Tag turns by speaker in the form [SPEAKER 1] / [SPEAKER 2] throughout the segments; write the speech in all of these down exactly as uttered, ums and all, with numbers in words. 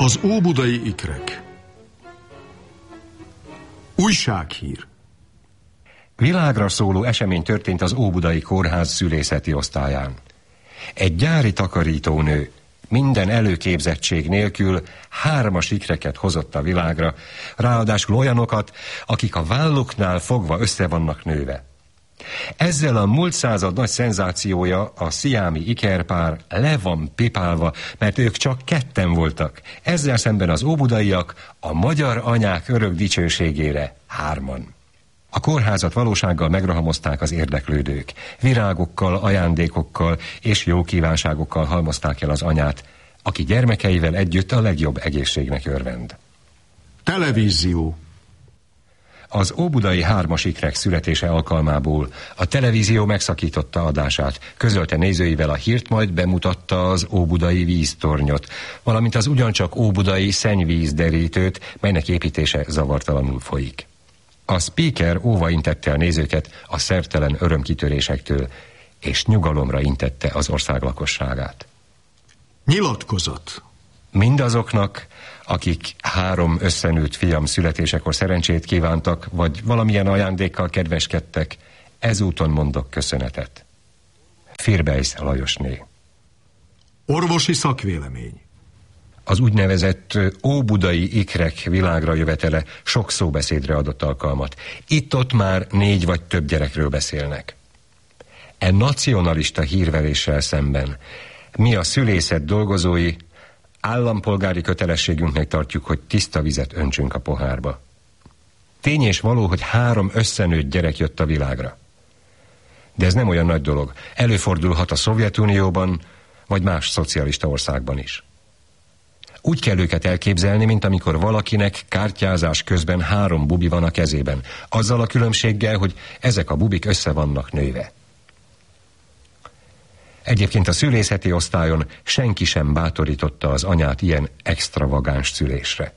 [SPEAKER 1] Az óbudai ikrek. Újsághír.
[SPEAKER 2] Világra szóló esemény történt az óbudai kórház szülészeti osztályán. Egy gyári takarítónő minden előképzettség nélkül hármas ikreket hozott a világra, ráadásul olyanokat, akik a válluknál fogva össze vannak nőve. Ezzel a múlt század nagy szenzációja, a sziámi ikerpár le van pipálva, mert ők csak ketten voltak. Ezzel szemben az óbudaiak a magyar anyák örök dicsőségére hárman. A kórházat valósággal megrohamozták az érdeklődők. Virágokkal, ajándékokkal és jó kívánságokkal halmozták el az anyát, aki gyermekeivel együtt a legjobb egészségnek örvend.
[SPEAKER 1] Televízió.
[SPEAKER 2] Az óbudai hármas ikrek születése alkalmából a televízió megszakította adását, közölte nézőivel a hírt, majd bemutatta az óbudai víztornyot, valamint az ugyancsak óbudai szennyvízderítőt, melynek építése zavartalanul folyik. A speaker óva intette a nézőket a szertelen örömkitörésektől, és nyugalomra intette az ország lakosságát.
[SPEAKER 1] Nyilatkozat.
[SPEAKER 2] Mindazoknak, akik három összenőtt fiam születésekor szerencsét kívántak, vagy valamilyen ajándékkal kedveskedtek, ezúton mondok köszönetet. Firbeis Lajosné.
[SPEAKER 1] Orvosi szakvélemény.
[SPEAKER 2] Az úgynevezett óbudai ikrek világra jövetele sok szóbeszédre adott alkalmat. Itt-ott már négy vagy több gyerekről beszélnek. E nacionalista hírveréssel szemben mi a szülészet dolgozói állampolgári kötelességünknek tartjuk, hogy tiszta vizet öntsünk a pohárba. Tény és való, hogy három összenőtt gyerek jött a világra. De ez nem olyan nagy dolog. Előfordulhat a Szovjetunióban, vagy más szocialista országban is. Úgy kell őket elképzelni, mint amikor valakinek kártyázás közben három bubi van a kezében. Azzal a különbséggel, hogy ezek a bubik össze vannak nőve. Egyébként a szülészeti osztályon senki sem bátorította az anyát ilyen extravagáns szülésre.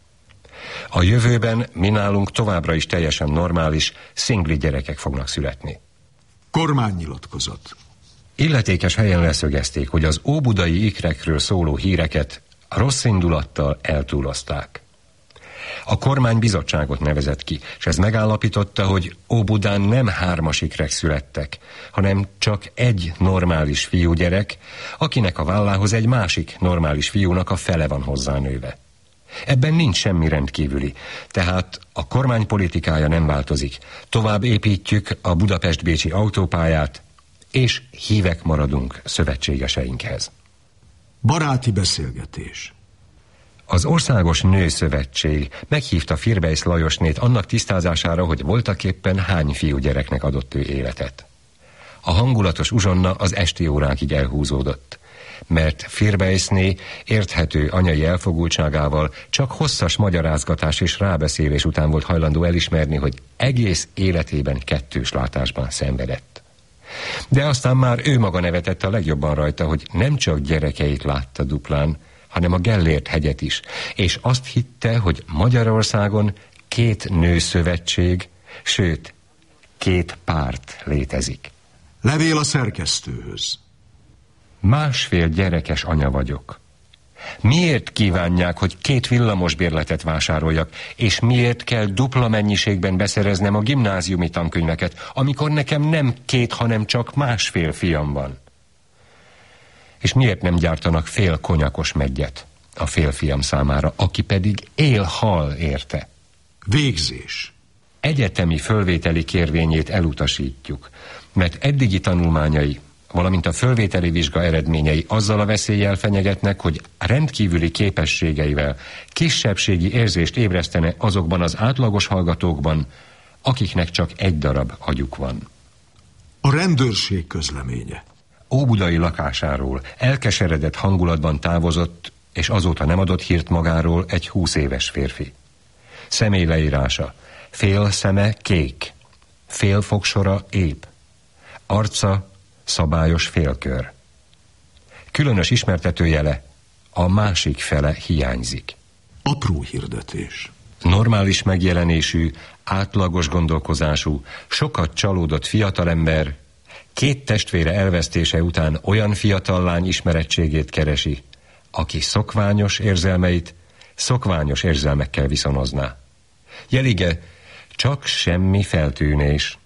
[SPEAKER 2] A jövőben mi nálunk továbbra is teljesen normális, szingli gyerekek fognak születni.
[SPEAKER 1] Kormánynyilatkozat.
[SPEAKER 2] Illetékes helyen leszögezték, hogy az óbudai ikrekről szóló híreket rossz indulattal eltúlozták. A kormány bizottságot nevezett ki, és ez megállapította, hogy Óbudán nem hármas ikrek születtek, hanem csak egy normális fiúgyerek, akinek a vállához egy másik normális fiúnak a fele van hozzánőve. Ebben nincs semmi rendkívüli, tehát a kormány politikája nem változik. Tovább építjük a Budapest-Bécsi autópályát, és hívek maradunk szövetségeseinkhez.
[SPEAKER 1] Baráti beszélgetés.
[SPEAKER 2] Az Országos Nőszövetség meghívta Firbeis Lajosnét annak tisztázására, hogy voltaképpen hány fiúgyereknek adott ő életet. A hangulatos uzsonna az esti órákig elhúzódott, mert Firbeisné érthető anyai elfogultságával csak hosszas magyarázgatás és rábeszélés után volt hajlandó elismerni, hogy egész életében kettős látásban szenvedett. De aztán már ő maga nevetett a legjobban rajta, hogy nem csak gyerekeit látta duplán, hanem a Gellért hegyet is, és azt hitte, hogy Magyarországon két nőszövetség, sőt, két párt létezik.
[SPEAKER 1] Levél a szerkesztőhöz.
[SPEAKER 2] Másfél gyerekes anya vagyok. Miért kívánják, hogy két villamosbérletet vásároljak, és miért kell dupla mennyiségben beszereznem a gimnáziumi tankönyveket, amikor nekem nem két, hanem csak másfél fiam van? És miért nem gyártanak fél konyakos meggyet a félfiam számára, aki pedig él-hal érte?
[SPEAKER 1] Végzés.
[SPEAKER 2] Egyetemi fölvételi kérvényét elutasítjuk, mert eddigi tanulmányai, valamint a fölvételi vizsga eredményei azzal a veszéllyel fenyegetnek, hogy rendkívüli képességeivel kisebbségi érzést ébresztene azokban az átlagos hallgatókban, akiknek csak egy darab agyuk van.
[SPEAKER 1] A rendőrség közleménye.
[SPEAKER 2] Óbudai lakásáról elkeseredett hangulatban távozott, és azóta nem adott hírt magáról egy húsz éves férfi. Személyleírása: fél szeme kék, fél fogsora ép, arca szabályos félkör. Különös ismertetőjele: a másik fele hiányzik.
[SPEAKER 1] Apró hirdetés.
[SPEAKER 2] Normális megjelenésű, átlagos gondolkozású, sokat csalódott fiatalember két testvére elvesztése után olyan fiatal lány ismerettségét keresi, aki szokványos érzelmeit szokványos érzelmekkel viszonozná. Jelige, csak semmi feltűnés.